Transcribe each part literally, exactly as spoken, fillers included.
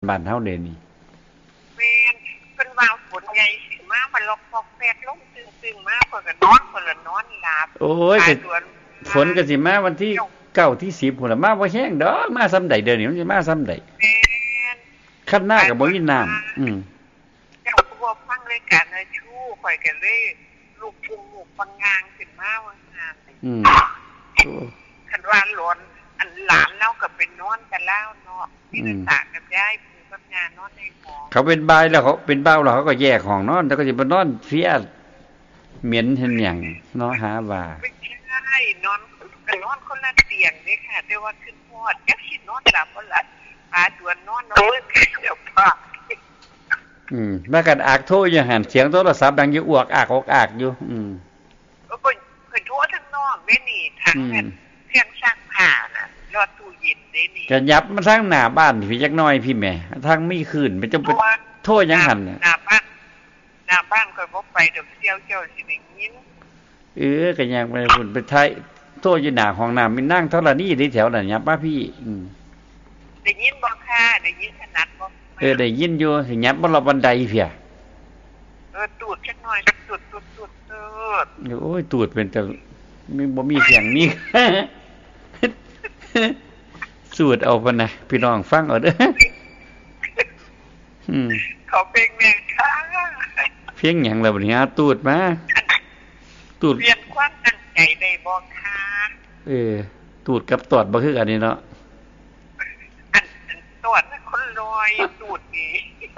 บ้านเฮาเด้นี่แม่นเพิ่นว่าฝนใหญ่สิมามันลอกปอกแปดลงตึงๆมาเพิ่นก็นอนเพิ่นละนอนหลับโอ้ยฝนก็สิมาวันที่เก้าที่สิบพุ่นล่ะมาบ่แห้งดอกมาซ้ำใดเด้อนี่มันสิมาซ้ำใดแม่นคันหน้าก็บ่มีน้ำอือเจ้าผู้ฟังรายการนะชูข่อยก็เลยลูกปุงลูกปังงางขึ้นมาว่างานอืมคันว่าหลอนอันหลานเล่าก็เป็นนอนกันแล้วเนาะพี่ตากับยายปู่กับย่านอนในห้องเขาเป็นบายแล้วเขาเป็นบ้าวแล้วเขาก็แยกห้องนอนแล้วก็สิไปนอนเฟียเหม็นเห็นหยังเนาะหาว่าไม่ใช่นอนก็นอนคนละเตียงนี่ค่ะแต่ว่าขึ้นฮอดจักสินอนหลับบ่หลับอาดวนนอนนอนเดี๋ยวพาอืมมากันอากโทรอยู่หั่นเสียงโทรศัพท์ดังอยู่อวกอากออกอากอยู่อืมเออเพิ่นเพิ่นโทรทั้งนอกแม่นี่ทั้งเครื่องซักผ้าน่ะรอตู้เย็นเด้นี่ก็ยับมาทางหน้าบ้านพี่จักหน่อยพี่แม่ทางมีคืนไปจนไปโทรยังหั่นหน้าบ้านหน้าบ้านก็บ่ไปดอกเสี่ยวเจ้าสิได้ยินเออก็ยังไปพุ่นไปไทยโทรอยู่หน้าห้องน้ำมีนั่งเท่าละนี่แถวนั้นยับมาพี่อืมได้ยินบ่ค่ะได้ยินขนาดบ่เออได้ยินอยู่สิยับบ่รอบันไดเพียเออตูดจักหน่อยตูดตูดตูดตูดโอ้ยตูดเป็นแต่มีบ่มีเสียงนี่สูดเอาพุ่นน่ะพี่น้องฟังเอาเด้ออืมขอเพลงแม่ค่ะเพลงหยังล่ะบัดนี้ตูดมาตูดเปลี่ยนความตั้งใจได้บ่ค่ะเออตูดกับตอดบ่คือกันนี่เนาะอันตอดคนลอยตูดนี่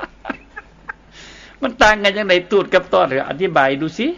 มันต่างกันจังได๋ตูดกับตอดอธิบายดูสิ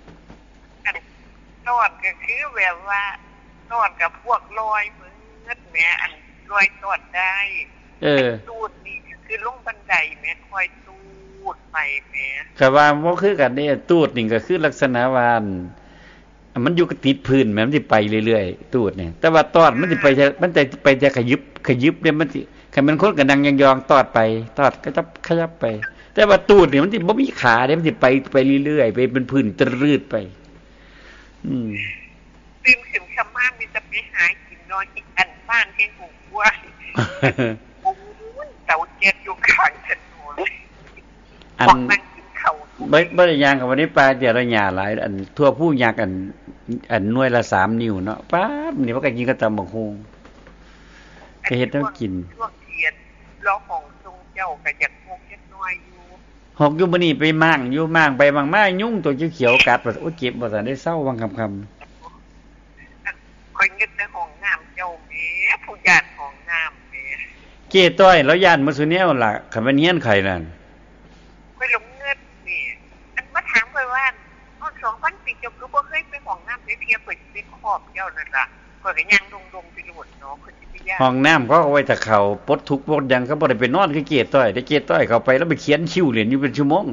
ตอดก็คือแบบว่าตอดกับพวกลอยเหมือนแม่อันลอยตอดได้เออตูดนี่คือลงบันไดแม่ค่อยตูดไปแม่ก็ว่าบ่คือกันเด้ตูดนี่ก็คือลักษณะว่ามันอยู่กับติดพื้นแม่มันสิไปเรื่อยๆตูดนี่แต่ว่าตอดมันสิไปมันจะไปจะขยึบขยึบเนี่ยมันสิคันมันคนก็นั่งยองๆตอดไปตอดก็จะขยับไปแต่ว่าตูดนี่มันสิบ่มีขาเด้มันสิไปไปเรื่อยๆไปเป็นพื้นตรืดไปอืมตื่นขึ้นค่ำมามีจะไปหากินนอนอีกอันบ้านเฮ็ดหูกว่าโอ้ยเต่าเจ็ดอยู่ข้างถนนอันนั่งกินข้าวบ่บ่ได้ย่างกับวันนี้ปลาเดี๋ยวละหญ้าหลายอันทั่วผู้ยักอันอันหน่วยละสามนิ้วเนาะป๊าบนี่ว่าก็กินกับตำบักหุ่งก็เฮ็ดแล้วกินช่วงเทียนรอของทรงเจ้าก็อยากหกจักหน่อยอยู่หกอยู่มื้อนี้ไปมั่างอยู่มั่างไปมั่างมายุ่งตัวเขียวๆกัดว่าโอ้เจ็บบ่ซั่นได้เซาวังค่ำๆค่อยนึกในห้องน้ำเจ้าแม่ผู้ญาติห้องน้ำแม่เก้ต้อยแล้วย่านมื้อซุแนวล่ะคันมันเฮียนไข่นั่นค่อยลงเงินนี่อันมาถามค่อยว่าอ้อสองพันปีเจ้าคือบ่เคยไปห้องน้ำเพียๆเพิ่นสิครอบเจ้านั่นล่ะข้อยก็ย่างดงๆไปโลดเนาะเพิ่นสิไปย่างห้องน้ำเขาเอาไว้ถ้าเข้าปลดทุกข์ปลดหยังเขาบ่ได้ไปนอนคือเก้ต้อยได้เก้ต้อยเข้าไปแล้วไปเขียนคิ้วเล่นอยู่เป็นชั่วโมง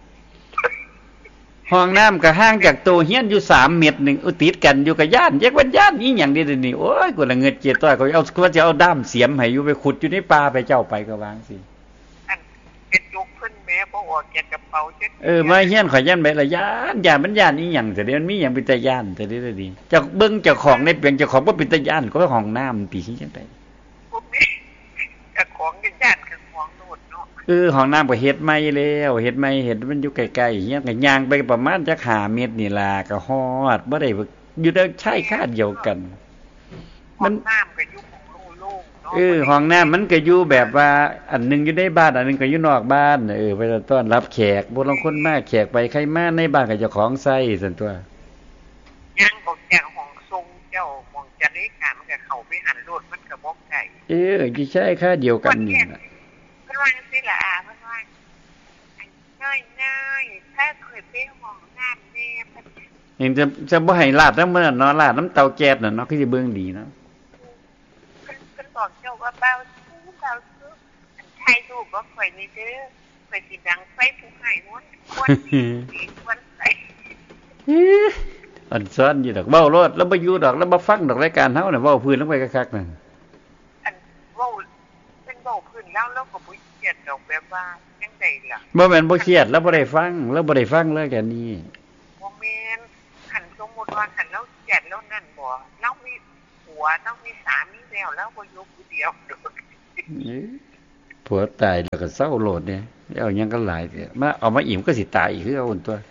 ห้องน้ำก็ห่างจากโตเฮียนอยู่สามเมตรนึงอุติดกันอยู่กับย่านแยกวันย่านอีหยังนี่นี่โอ้ยกูละเงิดเกียต้อยเขาเอาว่าจะเอาด้ามเสียมให้อยู่ไปขุดอยู่ในป่าไปเจ้าไปก็วางสิอันเป็นยกเพิ่นแม่บ่ออกจากกระเป๋าจักเออมาเฮียนข่อยย่านไปละย่านย่านมันย่านอีหยังแต่เดี๋ยวมันมีหยังเป็นตาย่านแต่เดี๋ยวดีเจ้าเบิ่งเจ้าของในเปียงเจ้าของบ่เป็นตาย่านก็ห้องน้ำปีจังได๋บ่มีเจ้าของก็ย่านคือของโลดเนาะเออห้องน้ำก็เฮ็ดใหม่แล้วเฮ็ดใหม่เฮ็ดมันอยู่ใกล้ๆเฮียนก็ย่างไปประมาณจักห้าเมตรนี่ล่ะก็ฮอดบ่ได้อยู่ได้ใช้ค่าเดียวกันมันน้ำก็อยู่ของโล่งๆเนาะเออห้องน้ำมันก็อยู่แบบว่าอันนึงอยู่ในบ้านอันนึงก็อยู่นอกบ้านเออไปต้อนรับแขกบ่ลางคนมาแขกไปใครมาในบ้านก็เจ้าของใช้ซั่นตัวย่างบ่แจ้งห้องทรงเจ้าห้องจัดรายการมันก็เข้าไปหันโลดมันก็บ่ไกลเออสิใช้ค่าเดียวกันนี่ล่ะเพิ่นว่าจังซี่ล่ะอาเพิ่นว่าน้อยๆถ้าเคยไปห้องน้ำแม่เพิ่นยังจะจะบ่ให้ลาดนำมันเนาะลาดน้ำเตาแก๊สน่ะเนาะคือสิเบิ่งดีเนาะเพิ่นเพิ่นบอกเจ้าว่าเบาซื้อเบาซื้ออันไทยรูปบ่ค่อยนี่เด้อค่อยสิดังไฟผู้ให้หมดควรสิควรใส่อันซ้อนอยู่ดอกเว้ารถแล้วบ่อยู่ดอกแล้วบ่ฟังดอกรายการเฮาน่ะเว้าพื้นลงไปคักๆนั่นอันเว้าเป็นเว้าพื้นแล้วแล้วก็บ่เครียดดอกแบบว่าจังได๋ล่ะบ่แม่นบ่เครียดแล้วบ่ได้ฟังแล้วบ่ได้ฟังเลยแค่นี้บ่แม่นคันสมมุติว่าคันเราเครียดแล้วนั่นบ่เรามีผัวต้องมีสามีแล้วแล้วบ่อยู่ผู้เดียวดอกเอ้ผัวตายแล้วก็เศร้าโลดเนี่ยเอาหยังก็หลายเด้อมาเอามาอิ่มก็สิตายอีกคือเอาอุ่นตัว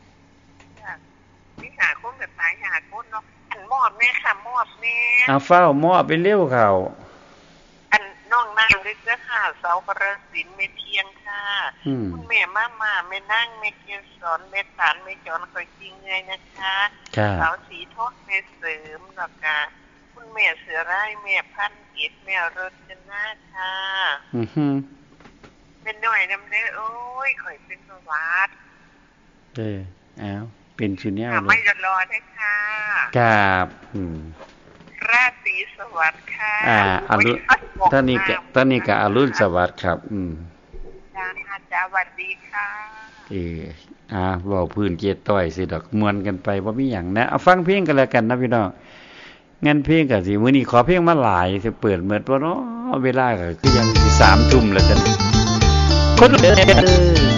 นี่หาคนแบบตายหาคนเนาะอันมอบแม่ค่ะมอบแม่เอาเฝ้ามอบไปเร็วเขาอันน้องนางลึกเด้อค่ะเสากระสินแม่เทียงค่ะคุณแม่มามาแม่นั่งแม่เกียรสอนแม่ตานแม่จอนคอยจริงไงนะคะสาวสีทองแม่เสริมแล้วก็คุณแม่เสือร้ายแม่พันกิจแม่รจนาค่ะอือฮึเป็นหน่อยนำเด้อโอ้ยข่อยเป็นประวัติเอออ้าวเป็นสุญญาไม่รอได้ค่ะครับอืมราตรีสวัสดิ์ค่ะอ่าอรุณตอนนี้ก็ตอนนี้ก็อรุณสวัสดิ์ครับอืมจ้าจ้าสวัสดีค่ะเอออ่าเว้าพื้นเกียรต้อยสิดอกม่วนกันไปบ่มีหยังนะเอาฟังเพลงกันแล้วกันนะพี่น้องงั้นเพลงก็สิมื้อนี้ขอเพลงมาหลายสิเปิดเมิดบ่เนาะเวลาก็คือยังสิสามทุ่มแล้วกันคนเด้อ